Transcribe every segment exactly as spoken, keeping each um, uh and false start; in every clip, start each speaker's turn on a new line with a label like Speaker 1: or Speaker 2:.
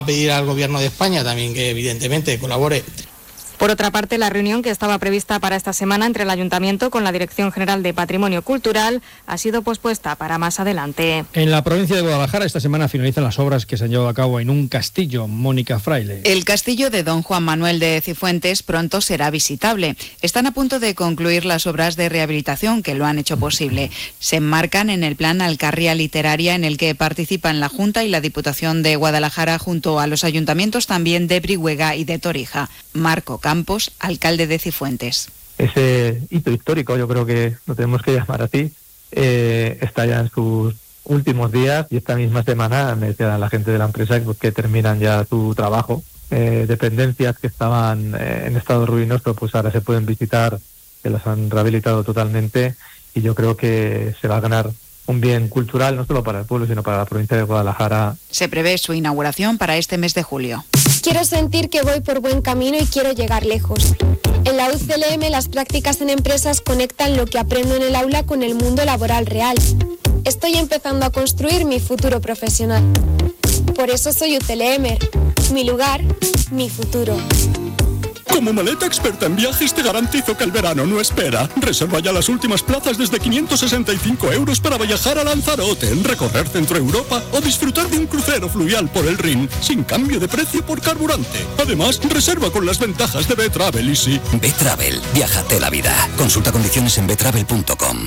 Speaker 1: Pedir al Gobierno de España también que evidentemente colabore.
Speaker 2: Por otra parte, la reunión que estaba prevista para esta semana entre el Ayuntamiento con la Dirección General de Patrimonio Cultural ha sido pospuesta para más adelante.
Speaker 3: En la provincia de Guadalajara esta semana finalizan las obras que se han llevado a cabo en un castillo. Mónica Fraile.
Speaker 4: El castillo de don Juan Manuel de Cifuentes pronto será visitable. Están a punto de concluir las obras de rehabilitación que lo han hecho posible. Se enmarcan en el plan Alcarria Literaria en el que participan la Junta y la Diputación de Guadalajara junto a los ayuntamientos también de Brihuega y de Torija. Marco Campos, alcalde de Cifuentes.
Speaker 5: Ese hito histórico, yo creo que lo tenemos que llamar así, eh, está ya en sus últimos días y esta misma semana me decía la gente de la empresa que, que terminan ya su trabajo. Eh, dependencias que estaban eh, en estado ruinoso, pues ahora se pueden visitar, que las han rehabilitado totalmente y yo creo que se va a ganar un bien cultural no solo para el pueblo, sino para la provincia de Guadalajara.
Speaker 4: Se prevé su inauguración para este mes de julio.
Speaker 6: Quiero sentir que voy por buen camino y quiero llegar lejos. En la U C L M las prácticas en empresas conectan lo que aprendo en el aula con el mundo laboral real. Estoy empezando a construir mi futuro profesional. Por eso soy U C L M. Mi lugar, mi futuro.
Speaker 7: Como maleta experta en viajes te garantizo que el verano no espera. Reserva ya las últimas plazas desde quinientos sesenta y cinco euros para viajar a Lanzarote, recorrer Centro Europa o disfrutar de un crucero fluvial por el Rin, sin cambio de precio por carburante. Además, reserva con las ventajas de B-Travel Easy.
Speaker 8: B-Travel, viájate la vida. Consulta condiciones en betravel punto com.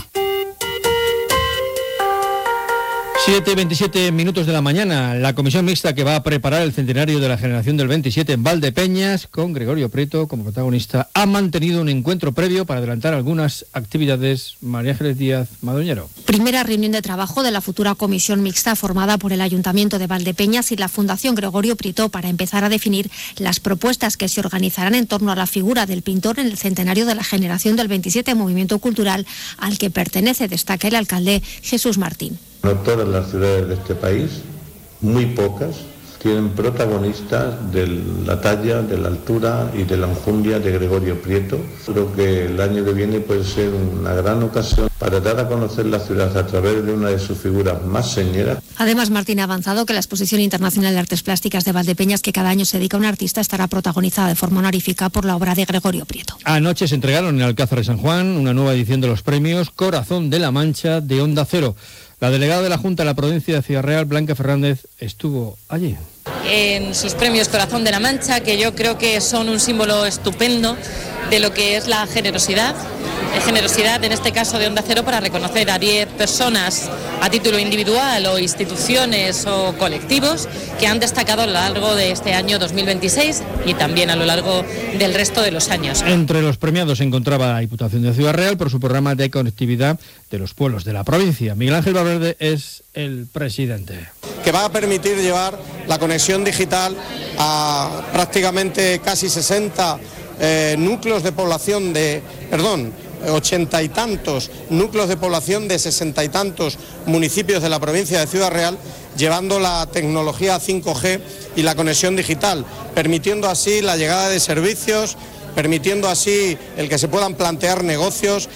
Speaker 3: siete y veintisiete minutos de la mañana. La comisión mixta que va a preparar el centenario de la generación del veintisiete en Valdepeñas, con Gregorio Prieto como protagonista, ha mantenido un encuentro previo para adelantar algunas actividades. María Ángeles Díaz Madoñero.
Speaker 9: Primera reunión de trabajo de la futura comisión mixta formada por el Ayuntamiento de Valdepeñas y la Fundación Gregorio Prieto para empezar a definir las propuestas que se organizarán en torno a la figura del pintor en el centenario de la generación del veintisiete, movimiento cultural al que pertenece, destaca el alcalde Jesús Martín.
Speaker 10: No todas las ciudades de este país, muy pocas, tienen protagonistas de la talla, de la altura y de la enjundia de Gregorio Prieto. Creo que el año que viene puede ser una gran ocasión para dar a conocer la ciudad a través de una de sus figuras más señeras.
Speaker 9: Además, Martín ha avanzado que la Exposición Internacional de Artes Plásticas de Valdepeñas, que cada año se dedica a un artista, estará protagonizada de forma honorífica por la obra de Gregorio Prieto.
Speaker 3: Anoche se entregaron en el Alcázar de San Juan una nueva edición de los premios Corazón de la Mancha de Onda Cero. La delegada de la Junta de la provincia de Ciudad Real, Blanca Fernández, estuvo allí.
Speaker 11: En sus premios Corazón de la Mancha, que yo creo que son un símbolo estupendo de lo que es la generosidad, generosidad en este caso de Onda Cero para reconocer a diez personas a título individual o instituciones o colectivos que han destacado a lo largo de este año dos mil veintiséis y también a lo largo del resto de los años.
Speaker 3: Entre los premiados se encontraba la Diputación de Ciudad Real por su programa de conectividad de los pueblos de la provincia. Miguel Ángel Valverde es el presidente.
Speaker 12: Que va a permitir llevar la conexión digital a prácticamente casi sesenta eh, núcleos de población de, perdón, ochenta y tantos núcleos de población de sesenta y tantos municipios de la provincia de Ciudad Real, llevando la tecnología cinco G y la conexión digital, permitiendo así la llegada de servicios, permitiendo así el que se puedan plantear negocios.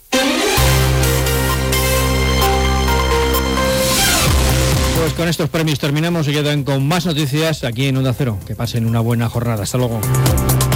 Speaker 3: Pues con estos premios terminamos y quedan con más noticias aquí en Onda Cero. Que pasen una buena jornada. Hasta luego.